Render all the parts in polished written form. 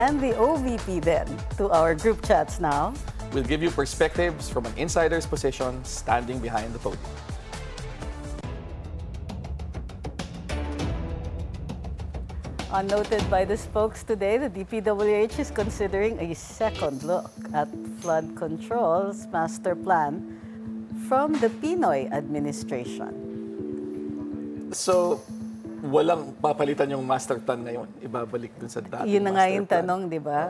And the OVP then to our group chats now. We'll give you perspectives from an insider's position standing behind the podium. Unnoted by the spokes today, the DPWH is considering a second look at flood control's master plan from the Pinoy administration. So, walang papalitan yung master plan ngayon? Ibabalik dun sa dating Yun na nga master yung plan? tanong, di ba?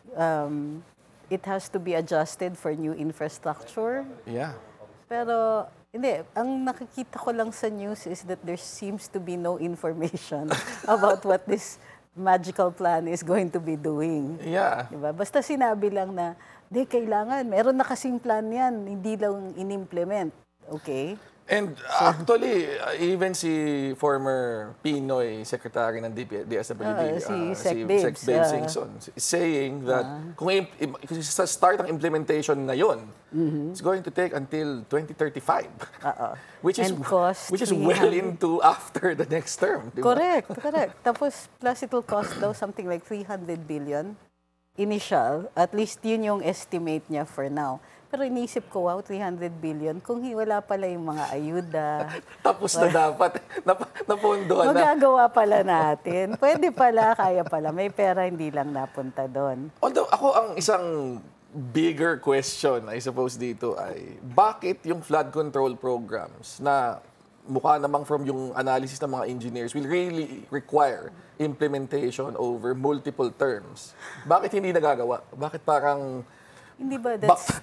It has to be adjusted for new infrastructure. Yeah. Pero, hindi. Ang nakikita ko lang sa news is that there seems to be no information about what this magical plan is going to be doing. Yeah. Diba? Basta sinabi lang na, di, kailangan. Meron na kasing plan yan. Hindi lang in-implement. Okay? And actually, even si former Pinoy Secretary ng DSWD, si Sec. Sec. Babes, Babes Singson, is saying that kung sa start ng implementation na yun, it's going to take until 2035. Which is well into after the next term. Diba? Correct. Tapos, plus it will cost daw something like 300 billion initial. At least yun yung estimate niya for now. Pero inisip ko, wow, 300 billion. Kung wala pala yung mga ayuda. Tapos na dapat. Napondohan na. Magagawa pala natin. Pwede pala, kaya pala. May pera, hindi lang napunta doon. Although ako ang isang bigger question, I suppose, dito ay, bakit yung flood control programs na mukha namang from yung analysis ng mga engineers will really require implementation over multiple terms? Bakit hindi nagagawa? Bakit parang hindi ba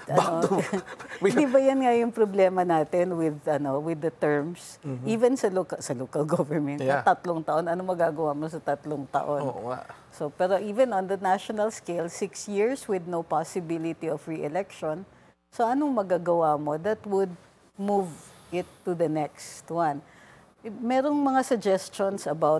hindi ba yan nga yung problema natin with the terms, even sa local government, Yeah. 3 taon, ano magagawa mo sa 3 taon? Oo nga. So, pero even on the national scale, 6 years with no possibility of re-election. So, anong magagawa mo that would move it to the next one? Merong mga suggestions about,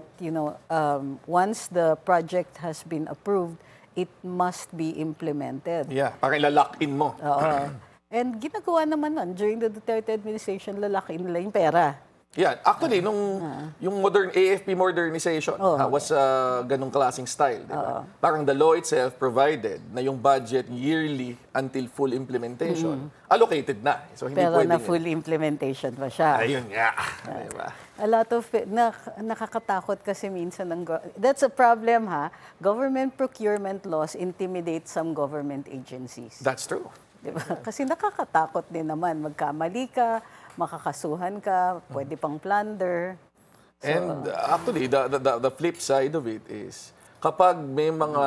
once the project has been approved, it must be implemented. Yeah, parang ilalock-in mo. Oo. And ginagawa naman nun. During the Duterte administration, lalakin nila yung pera. Yeah, actually, yung AFP modernization was ganong klaseng style. Diba? Parang the law itself provided na yung budget yearly until full implementation, allocated na. So, hindi Pero na pwedeng full implementation pa siya. Ayun nga. Diba? A lot of nakakatakot kasi minsan that's a problem ha. Government procurement laws intimidate some government agencies. That's true. Diba? Kasi nakakatakot din naman. Magkamali ka, makakasuhan ka, pwede pang plunder. So, And actually, the flip side of it is, kapag may mga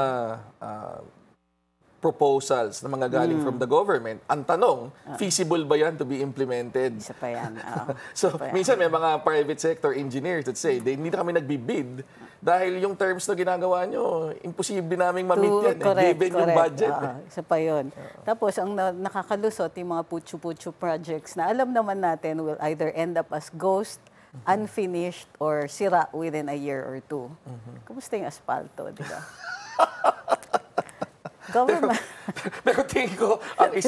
proposals na mga galing from the government, ang tanong, feasible ba yan to be implemented? isa pa yan. So, minsan may mga private sector engineers that say, hindi na kami nagbibid dahil yung terms na ginagawa nyo, imposible naming ma-meet yan. Given yung budget. Isa pa yun. Tapos, ang nakakalusot, yung mga putsu-putsu projects na alam naman natin will either end up as ghost, unfinished, or sira within a year or 2. Kumusta yung asfalto, di ba? Government. Pero tingin ko,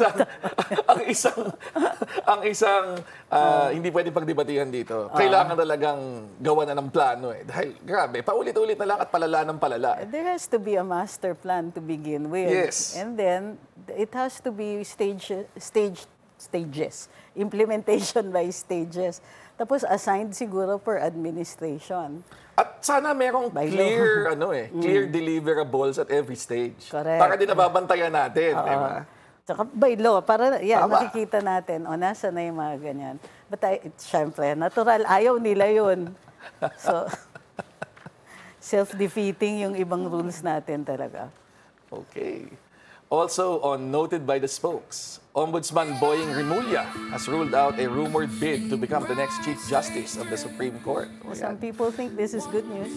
ang isang hindi pwedeng pagdebatihan dito, kailangan talagang gawa na ng plano eh. Dahil, grabe, paulit-ulit na lang at palala ng palala. There has to be a master plan to begin with. Yes. And then, it has to be stages. Implementation by stages. Tapos, assigned siguro per administration. At sana merong clear deliverables at every stage. Correct. Para din nababantayan natin, di ba? Tsaka by law, para makikita natin, nasa na yung mga ganyan. But syempre, natural, ayaw nila yun. So, self-defeating yung ibang rules natin talaga. Okay. Also noted by the spokes, Ombudsman Boying Rimulya has ruled out a rumored bid to become the next Chief Justice of the Supreme Court. Some people think this is good news.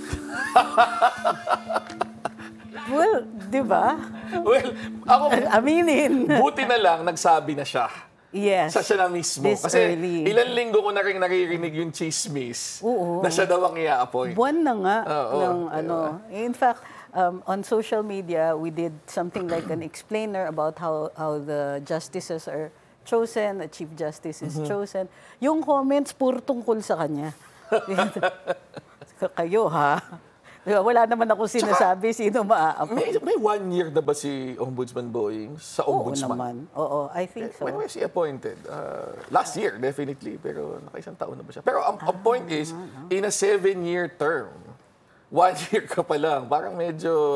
Well, di ba? Well, ako, aminin. buti na lang nagsabi na siya. Yes. Siya na mismo. This Kasi early. ilang linggo ko na rin naririnig yung chismis na siya daw ang i-appoint. Buwan na nga In fact, on social media, we did something like an explainer about how the justices are chosen, the Chief Justice is chosen. Yung comments, puro tungkol sa kanya. Kayo, ha? Wala naman ako sinasabi sino maaapi. May 1 year na ba si Ombudsman Boying sa Oo Ombudsman? naman. Oo, I think so. When was he appointed? Last year, definitely. Pero nakaisang taon na ba siya? Pero ang point is, in a 7-year term, 1 year ka pa lang, parang medyo